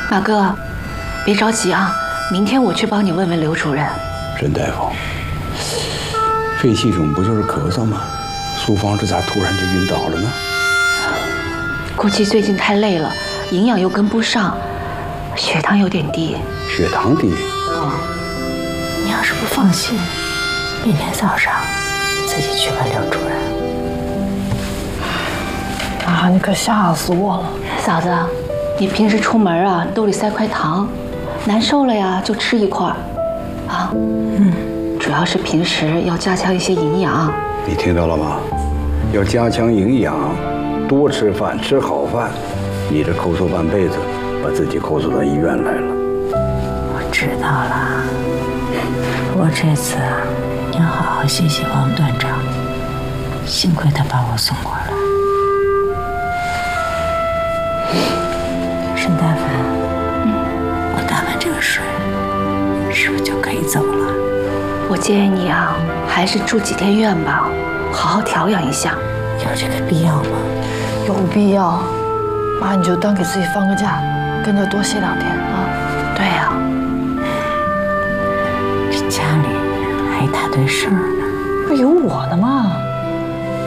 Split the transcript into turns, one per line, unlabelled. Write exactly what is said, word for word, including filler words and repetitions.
马哥，别着急啊，明天我去帮你问问刘主任。
沈大夫，肺气肿不就是咳嗽吗？苏芳这咋突然就晕倒了呢？
估计最近太累了，营养又跟不上，血糖有点低。
血糖低？
哦，
你要是不放心，明天早上自己去问刘主任。
啊，你可吓死我了！
嫂子，你平时出门啊，兜里塞块糖，难受了呀就吃一块，啊，嗯，主要是平时要加强一些营养。
你听到了吗？要加强营养，多吃饭，吃好饭。你这抠搜半辈子，把自己抠搜到医院来了。
我知道了，我这次要好好谢谢王段长，幸亏他把我送过来。沈大夫，嗯，我打完这个水，是不是就可以走了？
我建议你啊，还是住几天院吧，好好调养一下。
有这个必要吗？
有必要，妈你就当给自己放个假，跟着多歇两天啊。
对呀、啊，
这家里还一大堆事儿呢。
不有我呢吗？